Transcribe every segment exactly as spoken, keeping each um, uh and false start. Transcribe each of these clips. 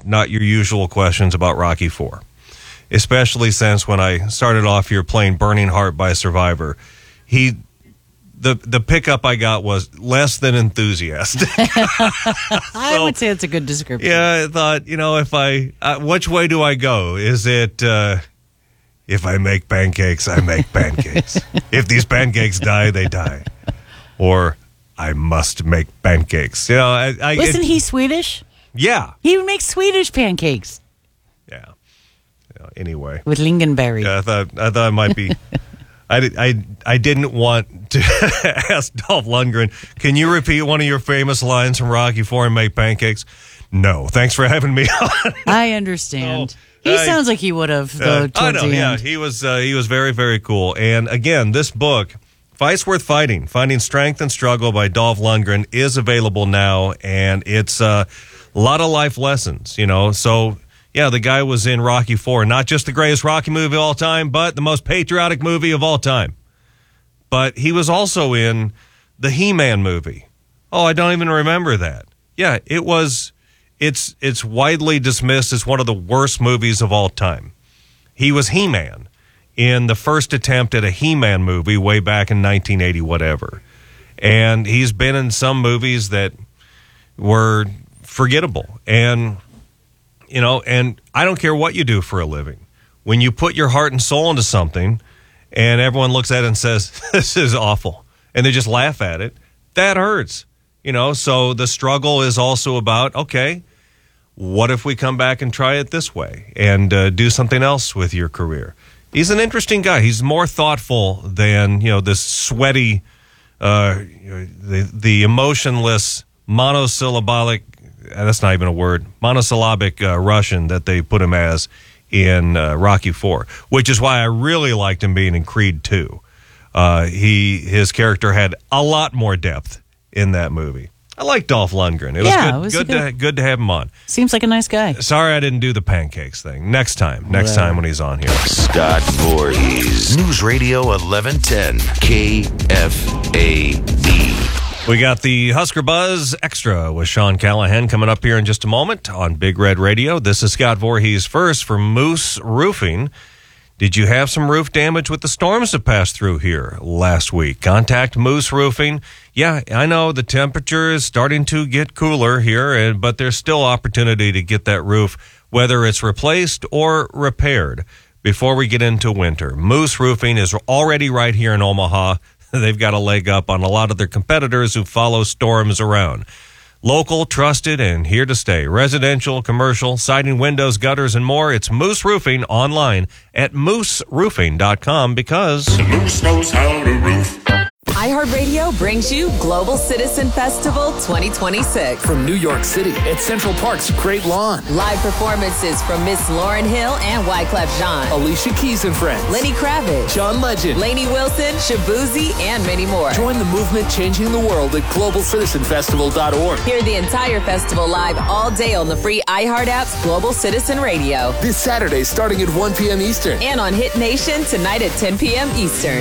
not your usual questions about Rocky four, especially since when I started off here playing Burning Heart by Survivor, he the the pickup I got was less than enthusiastic. I So, would say it's a good description. yeah, I thought, you know, if I, uh, which way do I go? Is it, uh, if I make pancakes, I make pancakes. If these pancakes die, they die. Or I must make pancakes. You know, I, I Listen, it, he's Swedish. yeah, He makes Swedish pancakes yeah. You know, anyway, with lingonberry. yeah, I thought I thought it might be. I, did, I, I didn't want to ask Dolph Lundgren, can you repeat one of your famous lines from Rocky four and make pancakes? No, thanks for having me on. I understand. No, he I- sounds like he would have, though, Uh, towards I know, the yeah, end. he was uh, he was very, very cool. And again, this book, Fights Worth Fighting, Finding Strength and Struggle by Dolph Lundgren, is available now, and it's uh, a lot of life lessons, you know. So, yeah, the guy was in Rocky four, not just the greatest Rocky movie of all time, but the most patriotic movie of all time. But he was also in the He-Man movie. Oh, I don't even remember that. Yeah, it was, it's it's widely dismissed as one of the worst movies of all time. He was He-Man in the first attempt at a He-Man movie way back in nineteen eighty, whatever. And he's been in some movies that were forgettable. And, you know, and I don't care what you do for a living. When you put your heart and soul into something and everyone looks at it and says, this is awful, and they just laugh at it, that hurts. You know, so the struggle is also about, okay, what if we come back and try it this way and uh, do something else with your career? He's an interesting guy. He's more thoughtful than, you know, this sweaty, uh, the, the emotionless, monosyllabic, that's not even a word, monosyllabic uh, Russian that they put him as in uh, Rocky four, which is why I really liked him being in Creed two. Uh, he his character had a lot more depth in that movie. I like Dolph Lundgren. It was Yeah, good, it was good, good. to good to have him on. Seems like a nice guy. Sorry I didn't do the pancakes thing. Next time. Next Whatever. time when he's on here. Scott Voorhees, News Radio eleven ten, K F A D. We got the Husker Buzz Extra with Sean Callahan coming up here in just a moment on Big Red Radio. This is Scott Voorhees first for Moose Roofing. Did you have some roof damage with the storms that passed through here last week? Contact Moose Roofing. Yeah, I know the temperature is starting to get cooler here, and- but there's still opportunity to get that roof, whether it's replaced or repaired, before we get into winter. Moose Roofing is already right here in Omaha. They've got a leg up on a lot of their competitors who follow storms around. Local, trusted, and here to stay. Residential, commercial, siding, windows, gutters, and more. It's Moose Roofing online at moose roofing dot com because Moose knows how to roof. iHeartRadio brings you Global Citizen Festival twenty twenty-six. From New York City at Central Park's Great Lawn. Live performances from Miss Lauryn Hill and Wyclef Jean, Alicia Keys and Friends. Lenny Kravitz, John Legend. Lainey Wilson, Shabuzi, and many more. Join the movement changing the world at global citizen festival dot org. Hear the entire festival live all day on the free iHeart app's Global Citizen Radio. This Saturday starting at one p.m. Eastern. And on Hit Nation tonight at ten p.m. Eastern.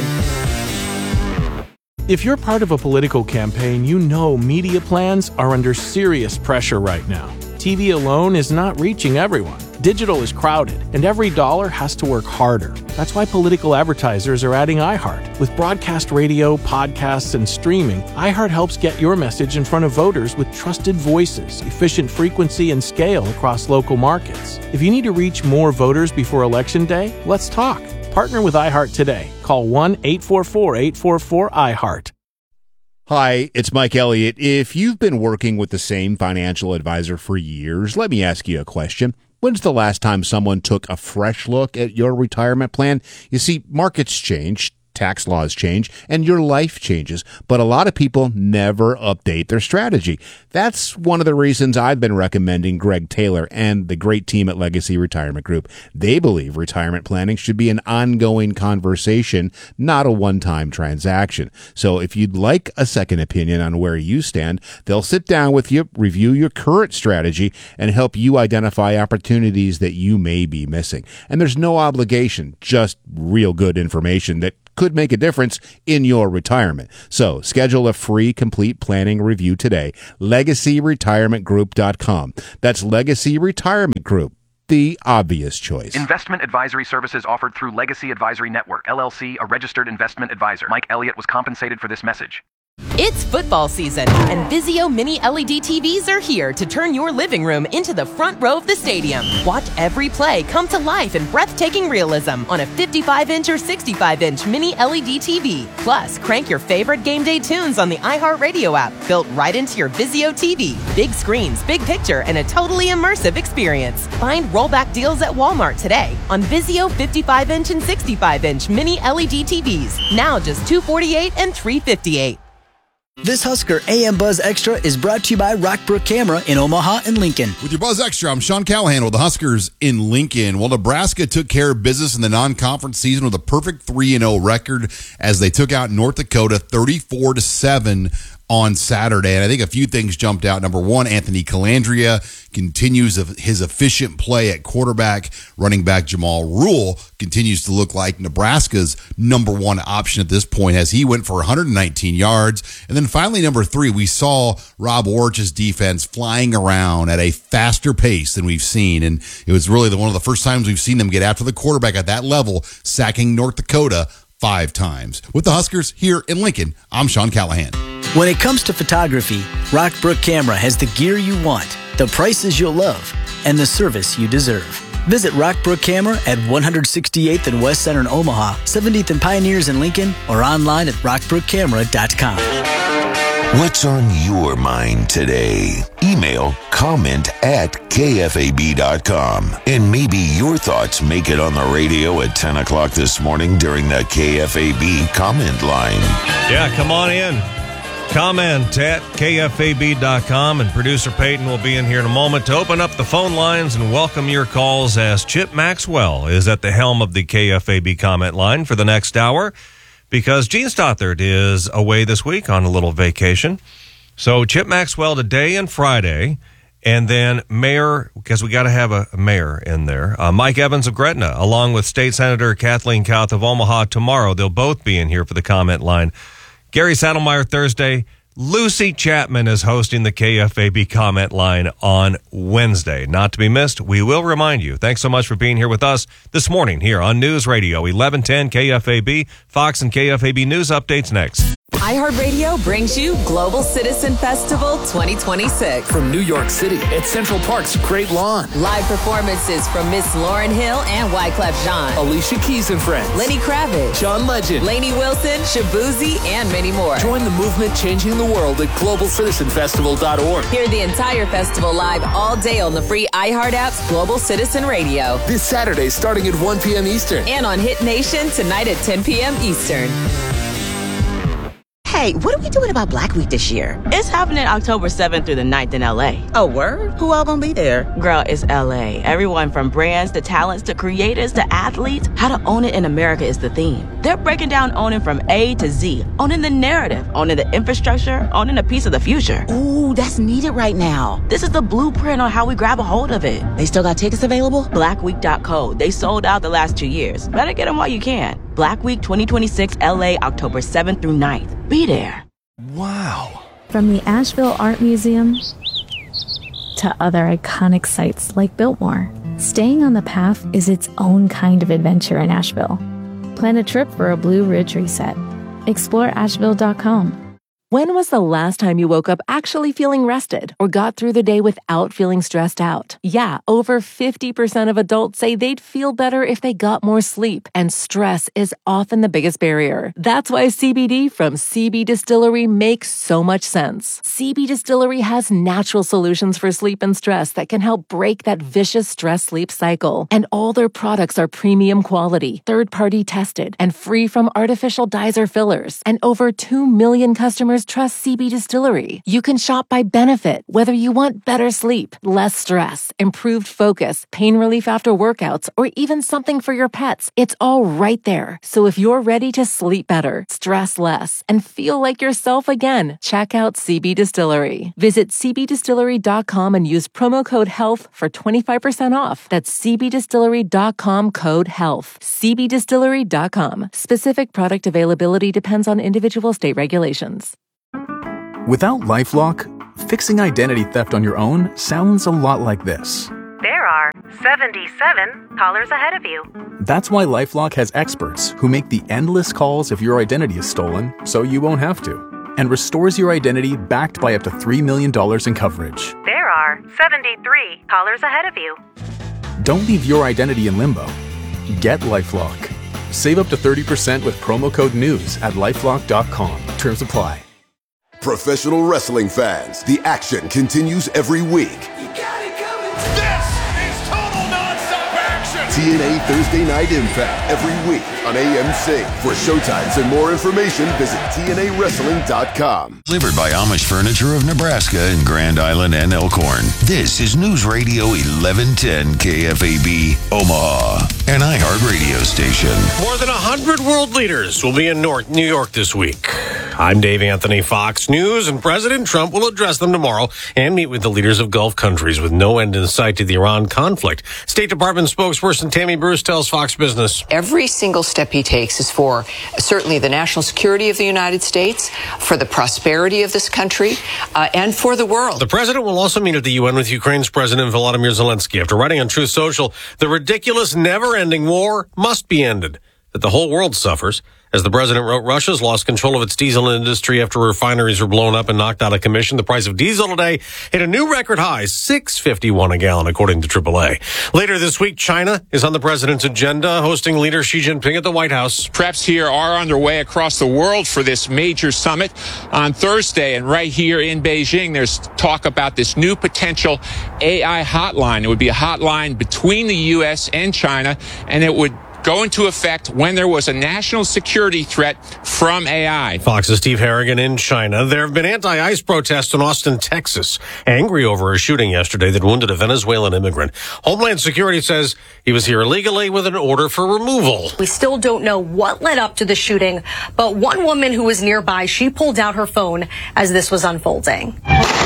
If you're part of a political campaign, you know media plans are under serious pressure right now. T V alone is not reaching everyone. Digital is crowded, and every dollar has to work harder. That's why political advertisers are adding iHeart. With broadcast radio, podcasts, and streaming, iHeart helps get your message in front of voters with trusted voices, efficient frequency, and scale across local markets. If you need to reach more voters before Election Day, let's talk. Partner with iHeart today. Call one eight four four, eight four four, iHeart. Hi, it's Mike Elliott. If you've been working with the same financial advisor for years, let me ask you a question. When's the last time someone took a fresh look at your retirement plan? You see, markets change, tax laws change, and your life changes, but a lot of people never update their strategy. That's one of the reasons I've been recommending Greg Taylor and the great team at Legacy Retirement Group. They believe retirement planning should be an ongoing conversation, not a one-time transaction. So if you'd like a second opinion on where you stand, they'll sit down with you, review your current strategy, and help you identify opportunities that you may be missing. And there's no obligation, just real good information that could make a difference in your retirement. So schedule a free complete planning review today. legacy retirement group dot com. That's Legacy Retirement Group, the obvious choice. Investment advisory services offered through Legacy Advisory Network, L L C, a registered investment advisor. Mike Elliott was compensated for this message. It's football season, and Vizio Mini L E D T Vs are here to turn your living room into the front row of the stadium. Watch every play come to life in breathtaking realism on a fifty-five inch or sixty-five inch Mini L E D T V. Plus, crank your favorite game day tunes on the iHeartRadio app, built right into your Vizio T V. Big screens, big picture, and a totally immersive experience. Find rollback deals at Walmart today on Vizio fifty-five inch and sixty-five inch Mini L E D T Vs. Now just two hundred forty-eight dollars and three hundred fifty-eight dollars. This Husker A M Buzz Extra is brought to you by Rockbrook Camera in Omaha and Lincoln. With your Buzz Extra, I'm Sean Callahan with the Huskers in Lincoln. Well, Nebraska took care of business in the non-conference season with a perfect three and oh record as they took out North Dakota thirty-four to seven on Saturday. And I think a few things jumped out. Number one, Anthony Calandria continues of his efficient play at quarterback. Running back Jamal Rule continues to look like Nebraska's number one option at this point as he went for one hundred nineteen yards. And then finally, number three, we saw Rob Orch's defense flying around at a faster pace than we've seen. And it was really the, one of the first times we've seen them get after the quarterback at that level, sacking North Dakota five times. With the Huskers here in Lincoln, I'm Sean Callahan. When it comes to photography, Rockbrook Camera has the gear you want, the prices you'll love, and the service you deserve. Visit Rockbrook Camera at one sixty-eighth and West Center in Omaha, seventieth and Pioneers in Lincoln, or online at rockbrook camera dot com. What's on your mind today? Email comment at K F A B dot com. And maybe your thoughts make it on the radio at ten o'clock this morning during the K F A B comment line. Yeah, come on in. Comment at K F A B dot com, and producer Peyton will be in here in a moment to open up the phone lines and welcome your calls as Chip Maxwell is at the helm of the K F A B comment line for the next hour because Gene Stothard is away this week on a little vacation. So Chip Maxwell today and Friday, and then Mayor, because we got to have a, a mayor in there, uh, Mike Evans of Gretna, along with State Senator Kathleen Kauth of Omaha tomorrow. They'll both be in here for the comment line. Gary Saddlemeyer Thursday. Lucy Chapman is hosting the K F A B comment line on Wednesday. Not to be missed, we will remind you. Thanks so much for being here with us this morning here on News Radio eleven ten K F A B. Fox and K F A B News updates next. iHeartRadio brings you Global Citizen Festival twenty twenty-six. From New York City at Central Park's Great Lawn. Live performances from Miss Lauryn Hill and Wyclef Jean. Alicia Keys and Friends. Lenny Kravitz. John Legend. Lainey Wilson, Shabuzi, and many more. Join the movement changing the world at global citizen festival dot org. Hear the entire festival live all day on the free iHeart app's Global Citizen Radio. This Saturday starting at one p.m. Eastern. And on Hit Nation tonight at ten p.m. Eastern. Hey, what are we doing about Black Week this year? It's happening October seventh through the ninth in L A. Oh, word? Who all gonna be there? Girl, it's L A. Everyone from brands to talents to creators to athletes. How to own it in America is the theme. They're breaking down owning from A to Z. Owning the narrative, owning the infrastructure, owning a piece of the future. Ooh, that's needed right now. This is the blueprint on how we grab a hold of it. They still got tickets available? black week dot co. They sold out the last two years. Better get them while you can. Black Week twenty twenty-six L A, October seventh through ninth. Be there. Wow. From the Asheville Art Museum to other iconic sites like Biltmore, staying on the path is its own kind of adventure in Asheville. Plan a trip for a Blue Ridge reset. explore asheville dot com. When was the last time you woke up actually feeling rested or got through the day without feeling stressed out? Yeah, over fifty percent of adults say they'd feel better if they got more sleep, and stress is often the biggest barrier. That's why C B D from C B Distillery makes so much sense. C B Distillery has natural solutions for sleep and stress that can help break that vicious stress-sleep cycle. And all their products are premium quality, third-party tested, and free from artificial dyes or fillers. And over two million customers just trust C B Distillery. You can shop by benefit, whether you want better sleep, less stress, improved focus, pain relief after workouts, or even something for your pets. It's all right there. So if you're ready to sleep better, stress less, and feel like yourself again, check out C B Distillery. Visit c b distillery dot com and use promo code HEALTH for twenty-five percent off. That's c b distillery dot com code HEALTH. c b distillery dot com. Specific product availability depends on individual state regulations. Without LifeLock, fixing identity theft on your own sounds a lot like this. There are seventy-seven callers ahead of you. That's why LifeLock has experts who make the endless calls if your identity is stolen so you won't have to, and restores your identity backed by up to three million dollars in coverage. There are seventy-three callers ahead of you. Don't leave your identity in limbo. Get LifeLock. Save up to thirty percent with promo code NEWS at lifelock dot com. Terms apply. Professional wrestling fans, the action continues every week. You got it coming. This is total nonstop action. T N A Thursday Night Impact every week on A M C. For showtimes and more information, visit T N A wrestling dot com. Delivered by Amish Furniture of Nebraska in Grand Island and Elkhorn. This is News Radio eleven ten K F A B, Omaha, an iHeart radio station. More than one hundred world leaders will be in North New York this week. I'm Dave Anthony, Fox News, and President Trump will address them tomorrow and meet with the leaders of Gulf countries with no end in sight to the Iran conflict. State Department spokesperson Tammy Bruce tells Fox Business. Every single step he takes is for certainly the national security of the United States, for the prosperity of this country, uh, and for the world. The president will also meet at the U N with Ukraine's President Volodymyr Zelensky after writing on Truth Social, the ridiculous, never-ending war must be ended, that the whole world suffers. As the president wrote, Russia's lost control of its diesel industry after refineries were blown up and knocked out of commission. The price of diesel today hit a new record high, six fifty-one a gallon, according to triple A. Later this week, China is on the president's agenda, hosting leader Xi Jinping at the White House. Preps here are underway across the world for this major summit on Thursday. And right here in Beijing, there's talk about this new potential A I hotline. It would be a hotline between the U S and China, and it would go into effect when there was a national security threat from A I. Fox's Steve Harrigan in China. There have been anti-ICE protests in Austin, Texas, angry over a shooting yesterday that wounded a Venezuelan immigrant. Homeland Security says he was here illegally with an order for removal. We still don't know what led up to the shooting, but one woman who was nearby, she pulled out her phone as this was unfolding.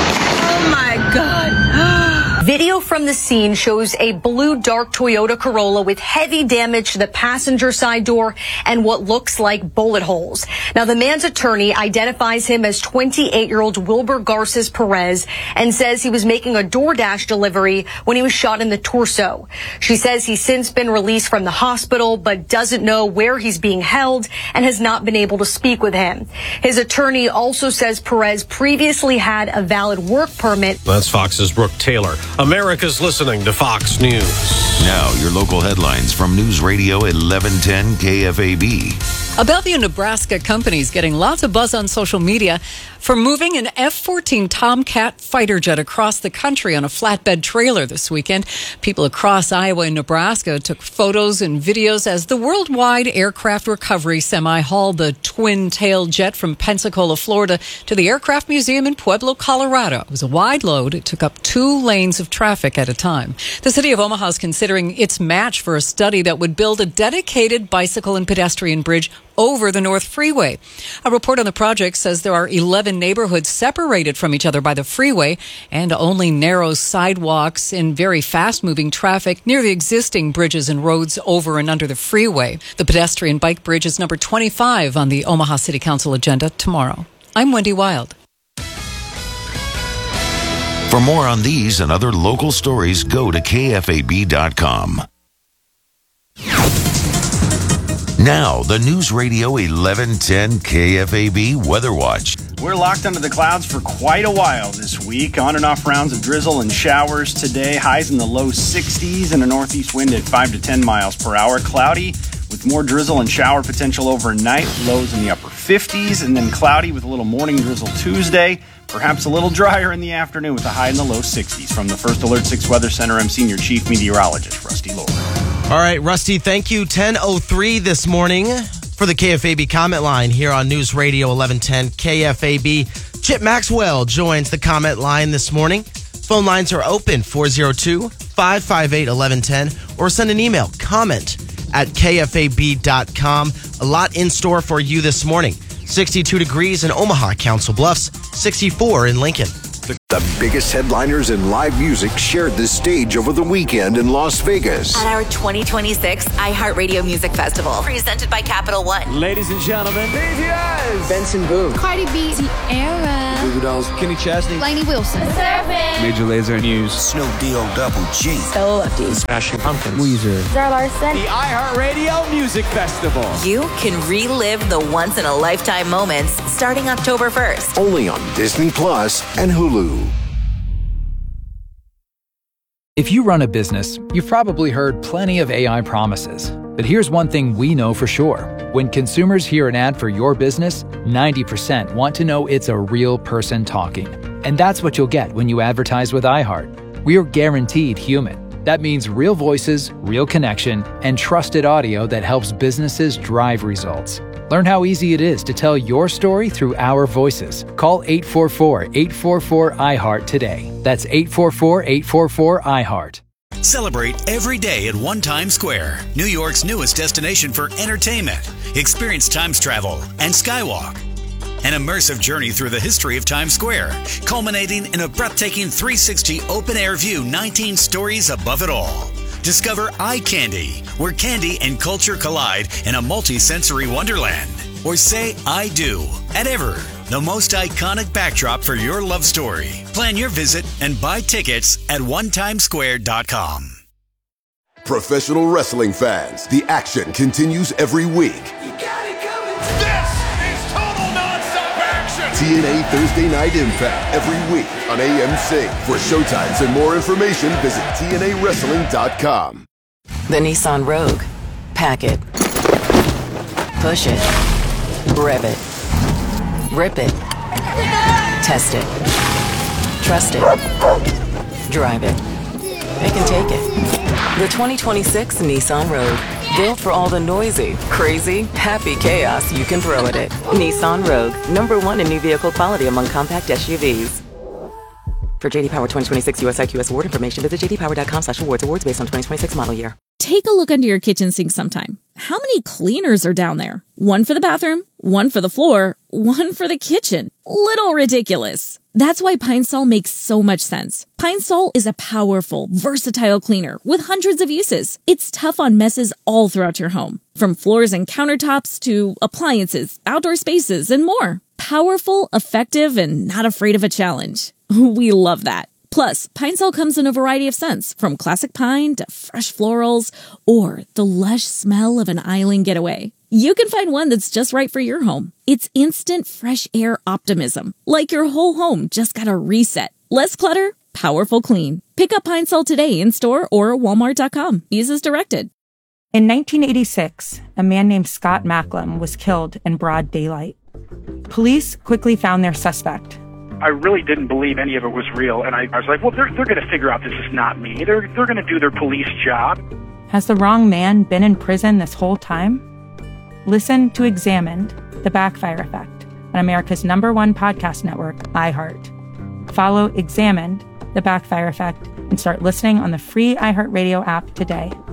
Oh my God. Video from the scene shows a blue dark Toyota Corolla with heavy damage to the passenger side door and what looks like bullet holes. Now, the man's attorney identifies him as twenty-eight-year-old Wilbur Garces Perez and says he was making a DoorDash delivery when he was shot in the torso. She says he's since been released from the hospital but doesn't know where he's being held and has not been able to speak with him. His attorney also says Perez previously had a valid work permit. That's Fox's Brooke Taylor. America's listening to Fox News. Now, your local headlines from News Radio eleven ten K F A B. A Bellevue, Nebraska company is getting lots of buzz on social media for moving an F fourteen Tomcat fighter jet across the country on a flatbed trailer this weekend. People across Iowa and Nebraska took photos and videos as the Worldwide Aircraft Recovery Semi hauled the twin-tailed jet from Pensacola, Florida to the Aircraft Museum in Pueblo, Colorado. It was a wide load. It took up two lanes of traffic at a time. The city of Omaha is considering its match for a study that would build a dedicated bicycle and pedestrian bridge over the North Freeway. A report on the project says there are eleven neighborhoods separated from each other by the freeway and only narrow sidewalks in very fast-moving traffic near the existing bridges and roads over and under the freeway. The pedestrian bike bridge is number twenty-five on the Omaha City Council agenda tomorrow. I'm Wendy Wild. For more on these and other local stories, go to K F A B dot com. Now, the News Radio eleven ten K F A B Weather Watch. We're locked under the clouds for quite a while this week. On and off rounds of drizzle and showers today. Highs in the low sixties and a northeast wind at five to ten miles per hour. Cloudy with more drizzle and shower potential overnight. Lows in the upper fifties, and then cloudy with a little morning drizzle Tuesday. Perhaps a little drier in the afternoon with a high in the low sixties. From the First Alert six Weather Center, I'm Senior Chief Meteorologist Rusty Lord. All right, Rusty, thank you. ten oh three this morning. For the K F A B comment line here on News Radio eleven ten K F A B, Chip Maxwell joins the comment line this morning. Phone lines are open, four oh two, five five eight, eleven ten, or send an email, comment at K F A B dot com. A lot in store for you this morning. sixty-two degrees in Omaha, Council Bluffs, sixty-four in Lincoln. The biggest headliners in live music shared the stage over the weekend in Las Vegas. At our twenty twenty-six iHeartRadio Music Festival, presented by Capital One. Ladies and gentlemen, B T S, Benson Boone, Cardi B, Sierra, Goo Dolls, Kenny Chesney, Lainey Wilson, Surfing, Major Lazer, News, Snoop D-O Double G, Stella Lefty, Smashing Pumpkins, Weezer, Zara Larson. The iHeartRadio Music Festival. You can relive the once-in-a-lifetime moments starting October first. Only on Disney Plus and Hulu. If you run a business, you've probably heard plenty of A I promises. But here's one thing we know for sure. When consumers hear an ad for your business, ninety percent want to know it's a real person talking. And that's what you'll get when you advertise with iHeart. We're guaranteed human. That means real voices, real connection, and trusted audio that helps businesses drive results. Learn how easy it is to tell your story through our voices. Call eight four four, eight four four, I heart today. That's eight four four, eight four four, I heart. Celebrate every day at One Times Square, New York's newest destination for entertainment. Experience Times travel and Skywalk. An immersive journey through the history of Times Square, culminating in a breathtaking three sixty open-air view, nineteen stories above it all. Discover Eye Candy, where candy and culture collide in a multi-sensory wonderland. Or say I do at Ever, the most iconic backdrop for your love story. Plan your visit and buy tickets at one times square dot com. Professional wrestling fans, the action continues every week. This is total nonstop action. T N A Thursday Night Impact every week on A M C. For showtimes and more information, visit T N A wrestling dot com. The Nissan Rogue. Pack it. Push it. Rev it. Rip it. Test it. Trust it. Drive it. It can take it. The twenty twenty-six Nissan Rogue. Built for all the noisy, crazy, happy chaos you can throw at it. Nissan Rogue. Number one in new vehicle quality among compact S U Vs. For J D Power twenty twenty-six U S I Q S award information, visit j d power dot com slash awards. Awards based on twenty twenty-six model year. Take a look under your kitchen sink sometime. How many cleaners are down there? One for the bathroom, one for the floor, one for the kitchen. Little ridiculous. That's why Pine Sol makes so much sense. Pine Sol is a powerful, versatile cleaner with hundreds of uses. It's tough on messes all throughout your home, from floors and countertops to appliances, outdoor spaces, and more. Powerful, effective, and not afraid of a challenge. We love that. Plus, Pine Sol comes in a variety of scents, from classic pine to fresh florals, or the lush smell of an island getaway. You can find one that's just right for your home. It's instant fresh air optimism, like your whole home just got a reset. Less clutter, powerful clean. Pick up Pine Sol today in store or walmart dot com. Use as directed. In nineteen eighty-six, a man named Scott Macklem was killed in broad daylight. Police quickly found their suspect. I really didn't believe any of it was real, and I, I was like, well, they're, they're going to figure out this is not me. They're, they're going to do their police job. Has the wrong man been in prison this whole time? Listen to Examined, The Backfire Effect, on America's number one podcast network, iHeart. Follow Examined, The Backfire Effect, and start listening on the free iHeartRadio app today.